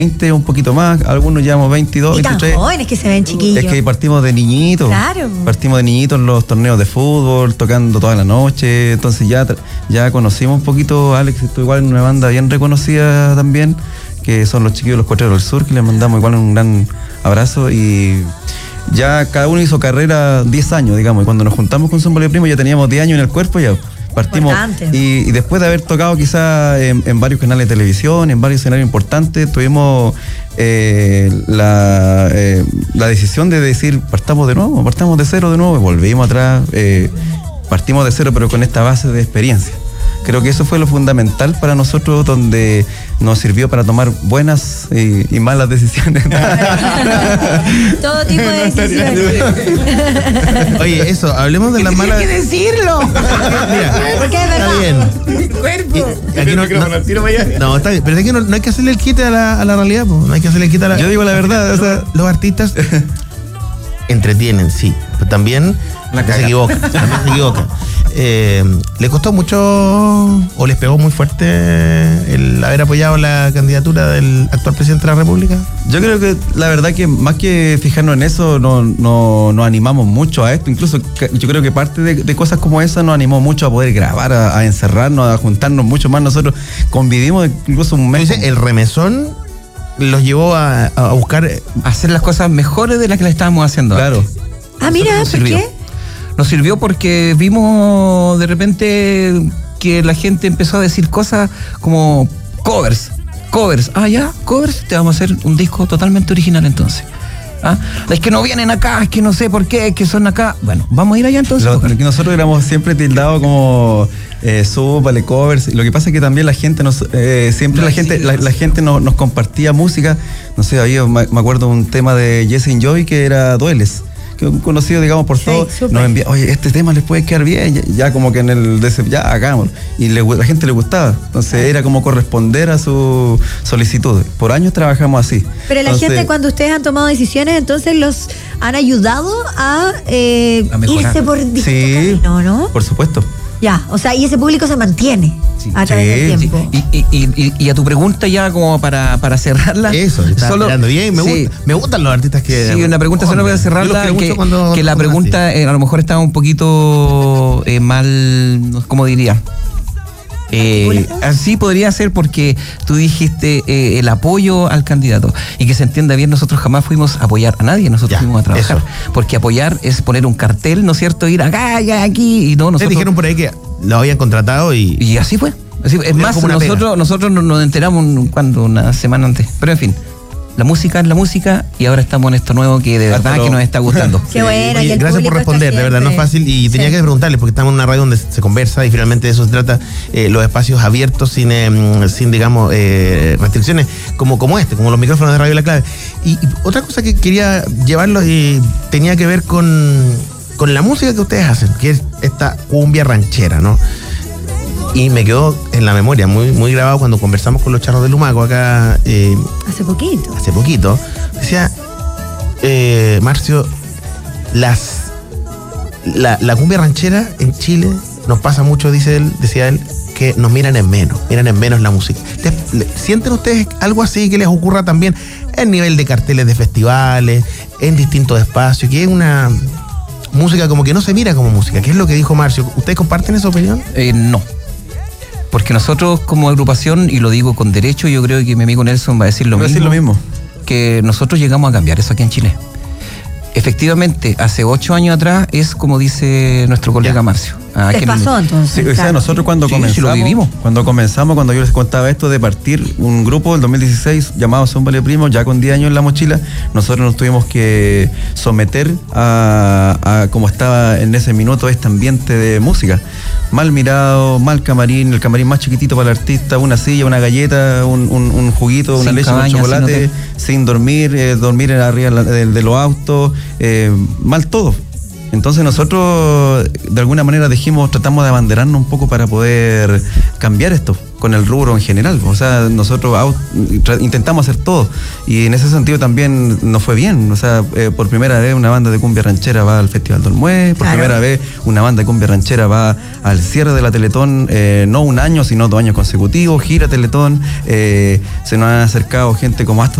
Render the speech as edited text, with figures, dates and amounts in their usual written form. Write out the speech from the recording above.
20, un poquito más, algunos llevamos 22, y 23. Tan jóvenes que se ven chiquillos. Es que partimos de niñitos. Claro. Partimos de niñitos en los torneos de fútbol, tocando toda la noche. Entonces ya conocimos un poquito. Alex estuvo igual en una banda bien reconocida también, que son los chiquillos de los Cuatreros del Sur, que les mandamos igual un gran abrazo. Y ya cada uno hizo carrera 10 años, digamos. Y cuando nos juntamos con Zómbole Primo ya teníamos 10 años en el cuerpo, ya partimos. Y después de haber tocado quizás en varios canales de televisión, en varios escenarios importantes, tuvimos la decisión de decir, partamos de cero de nuevo, y volvimos atrás, partimos de cero, pero con esta base de experiencia. Creo que eso fue lo fundamental para nosotros, donde nos sirvió para tomar buenas y malas decisiones. Todo tipo de decisiones. Oye, eso, hablemos de las malas. Hay que decirlo. Mira, porque es verdad. Está bien. Cuerpo. Aquí no, está bien, pero es que no hay que hacerle el quite a la realidad, po. No hay que hacerle el quite a la. Yo digo la verdad, o sea, los artistas entretienen, sí, pero también se equivocan. ¿Le costó mucho o les pegó muy fuerte el haber apoyado la candidatura del actual presidente de la República? Yo creo que la verdad que más que fijarnos en eso, nos animamos mucho a esto. Incluso yo creo que parte de cosas como esa nos animó mucho a poder grabar, a encerrarnos, a juntarnos mucho más. Nosotros convivimos incluso un mes. Entonces, el remesón los llevó a buscar hacer las cosas mejores de las que le estábamos haciendo. Claro. Antes. Ah, mira, ¿por qué? Nos sirvió porque vimos de repente que la gente empezó a decir cosas como covers. Ah, ya, covers, te vamos a hacer un disco totalmente original entonces. ¿Ah? Es que no vienen acá, es que no sé por qué, es que son acá. Bueno, vamos a ir allá entonces. Nosotros éramos siempre tildados como súbale covers. Lo que pasa es que también la gente la gente nos compartía música. No sé, ahí me acuerdo un tema de Jesse and Joy que era Dueles, que un conocido, digamos, por todo, nos envía, oye, este tema les puede quedar bien, ya como que en el ya hagámoslo. Y la gente le gustaba. Entonces era como corresponder a su solicitud. Por años trabajamos así. Pero la gente, cuando ustedes han tomado decisiones, entonces los han ayudado a irse por distinto camino, ¿no? Por supuesto. Ya, o sea, y ese público se mantiene a través del tiempo. Y a tu pregunta ya como para cerrarla. Eso, estaba mirando bien, me gustan los artistas que... Sí, una pregunta solo voy a cerrarla, que la pregunta a lo mejor estaba un poquito mal, ¿cómo diría? Así podría ser porque tú dijiste el apoyo al candidato, y que se entienda bien, nosotros jamás fuimos a apoyar a nadie, nosotros fuimos a trabajar, porque apoyar es poner un cartel, ¿no es cierto? Ir acá, aquí, y no, nosotros... Ustedes dijeron por ahí que lo habían contratado y así fue. Es más, nosotros nos enteramos una semana antes, pero en fin. La música es la música, y ahora estamos en esto nuevo que de verdad que nos está gustando. Qué bueno. Oye, gracias por responder, de verdad, no es fácil, y tenía que preguntarles, porque estamos en una radio donde se conversa y finalmente de eso se trata, los espacios abiertos sin digamos, restricciones como los micrófonos de Radio La Clave. Y otra cosa que quería llevarlos tenía que ver con la música que ustedes hacen, que es esta cumbia ranchera, ¿no? Y me quedó en la memoria muy, muy grabado cuando conversamos con los Charros de Lumaco acá. Hace poquito. Decía, Marcio, la cumbia ranchera en Chile nos pasa mucho, decía él, que nos miran en menos la música. ¿Sienten ustedes algo así que les ocurra también en nivel de carteles de festivales, en distintos espacios, que es una música como que no se mira como música? ¿Qué es lo que dijo Marcio? ¿Ustedes comparten esa opinión? No. Porque nosotros como agrupación, y lo digo con derecho, yo creo que mi amigo Nelson va a decir lo mismo, que nosotros llegamos a cambiar eso aquí en Chile. Efectivamente, hace 8 años atrás es como dice nuestro colega Marcio. ¿Qué pasó entonces? Sí, o sea, nosotros cuando comenzamos, cuando yo les contaba esto de partir un grupo del 2016 llamado Zómbole Primo, ya con 10 años en la mochila, nosotros nos tuvimos que someter a como estaba en ese minuto este ambiente de música. Mal mirado, mal camarín, el camarín más chiquitito para el artista, una silla, una galleta, un juguito, una leche con chocolate, sin dormir, dormir arriba de los autos, mal todo. Entonces nosotros de alguna manera tratamos de abanderarnos un poco para poder cambiar esto. con el rubro en general. O sea, nosotros intentamos hacer todo y en ese sentido también nos fue bien. O sea, por primera vez una banda de cumbia ranchera va al Festival del Olmué, por primera vez una banda de cumbia ranchera va al cierre de la Teletón, no un año, sino 2 años consecutivos, gira Teletón. Se nos han acercado gente como